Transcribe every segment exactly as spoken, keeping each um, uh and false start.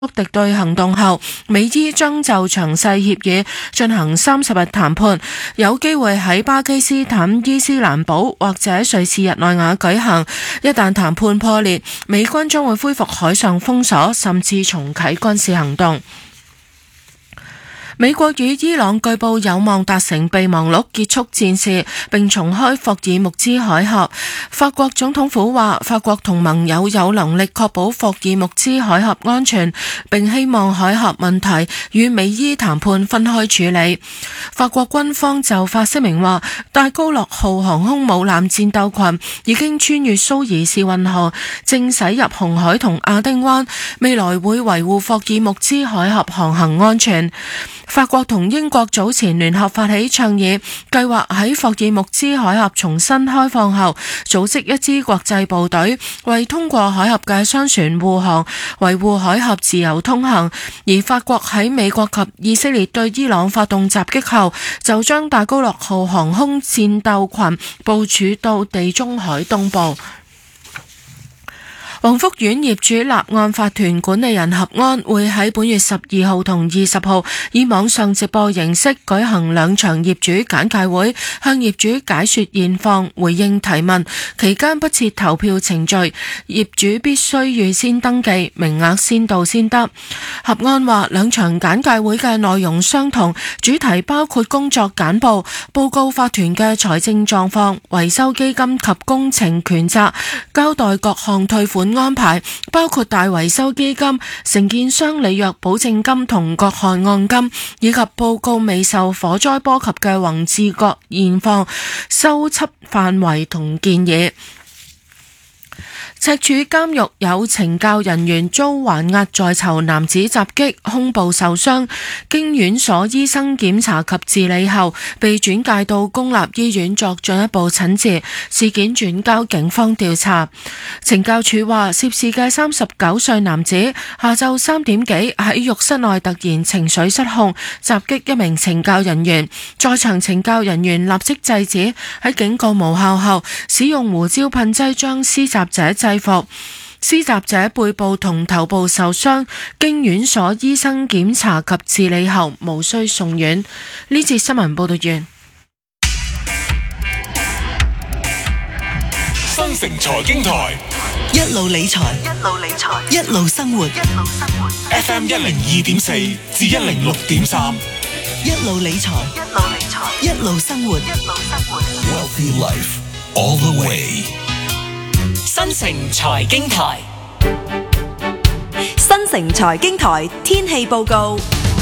敵對行動後，美伊將就詳細協議進行三十日談判，有機會喺巴基斯坦伊斯蘭堡或者瑞士日內瓦舉行。一旦談判破裂，美軍將會恢復海上封鎖，甚至重啟軍事行動。美國與伊朗據報有望達成備忘錄，結束戰事並重開霍爾木茲海峽。法國總統府話，法國同盟友有能力確保霍爾木茲海峽安全，並希望海峽問題與美伊談判分開處理。法國軍方就發聲明話，戴高樂號航空母艦戰鬥群已經穿越蘇伊士運河，正駛入紅海同亞丁灣，未來會維護霍爾木茲海峽航行安全。法國同英國早前聯合發起倡議，計劃喺霍爾木茲海峽重新開放後，組織一支國際部隊，為通過海峽嘅商船護航，維護海峽自由通行。而法國喺美國及以色列對伊朗發動襲擊後，就將戴高樂號航空戰鬥群部署到地中海東部。宏福苑業主立案法團管理人合安會喺本月十二號同二十號以網上直播形式舉行兩場業主簡介會，向業主解說現況，回應提問。期間不設投票程序，業主必須預先登記，名額先到先得。合安話，兩場簡介會嘅內容相同，主題包括工作簡報、報告法團嘅財政狀況、維修基金及工程權責、交代各項退款安排，包括大維修基金、承建商履約保證金同各項按金，以及報告未受火災波及嘅宏志閣現況、修葺範圍同建議。赤柱監獄有懲教人員遭還押在囚男子襲擊，胸部受傷，經院所醫生檢查及治理後，被轉介到公立醫院作進一步診治。事件轉交警方調查。懲教署話，涉事嘅三十九歲男子下晝三點幾喺浴室內突然情緒失控，襲擊一名懲教人員，在場懲教人員立即制止，喺警告無效後，使用胡椒噴劑將施襲者制服。施襲者背部同頭部受傷，經院所醫生檢查及治理後無需送院。呢節新聞報道完。 新城財經台一路理財，一路理財，一路生活，一路生活。 F M 一零二點四至一零六點三， 一路理財，一路理財，一路生活，一路生活。 Wealthy Life all the way。 新城財經台， 新城財經台天氣報告。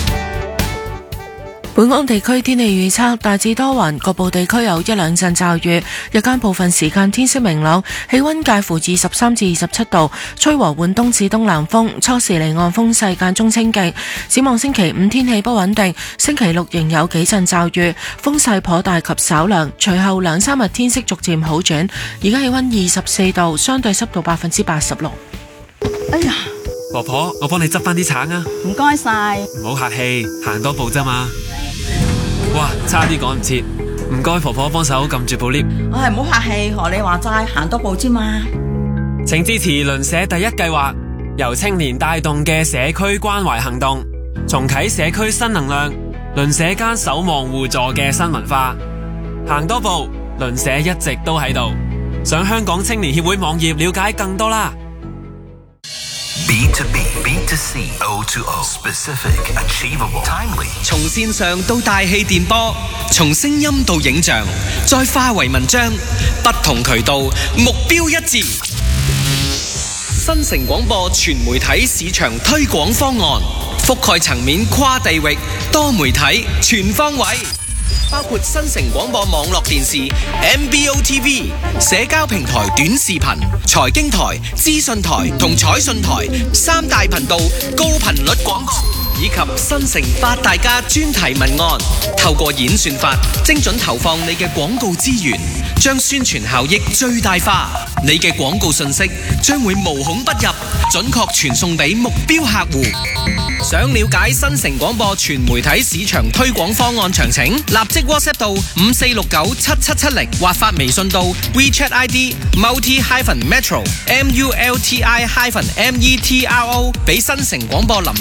本港地區天氣預測大致多雲，局部地區有一兩陣驟雨，日間部分時間天色明朗，氣溫介乎二十三至二十七度，吹和緩東至東南風，初時離岸風勢間中清勁。展望星期五天氣不穩定，星期六仍有幾陣驟雨，風勢頗大及稍涼，隨後兩三日天色逐漸好轉。而家氣溫二十四度，相對濕度百分之八十六。 哎呀， 婆婆，我幫你執翻啲橙啊！ 唔該晒， 唔好客氣，行多步啫嘛。哇，差啲趕唔切，唔該婆婆幫手撳住部 lift。 我係唔好客氣，學你話齋，行多步啫嘛。 請支持鄰舍第一計劃，由青年帶動嘅社區關懷行動，重啟社區新能量，鄰舍間守望互助嘅新文化。行多步，鄰舍一直都喺度。上香港青年協會網頁了解更多啦。 B to B, B to C, O to O, specific, achievable, timely。 從線上到大氣電波，從聲音到影像，再化為文章，不同渠道，目標一致。新城廣播全媒體市場推廣方案，覆蓋層面跨地域，多媒體全方位。包括新城廣播網絡電視 M B O T V、 社交平台短視頻、財經台、資訊台同彩訊台三大頻道高頻率廣告，以及新城八大家專題文案，透過演算法精準投放你嘅廣告資源，將宣傳效益最大化。你嘅廣告信息將會無孔不入，準確傳送俾目標客戶。 想了解新城廣播全媒體市場推廣方案詳情，立即 WhatsApp 到五四六九七七七零或發微信到 WeChat I D multi hyphen metro M U L T I hyphen M E T R O 俾新城廣播林